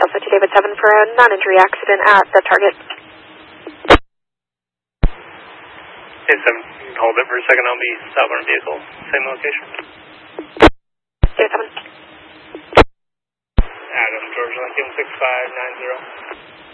Delta to David 7 for a non-injury accident at the target. David 7, hold it for a second. I'll be southbound vehicle, same location. David 7. Adam, Georgia, Lincoln 6590.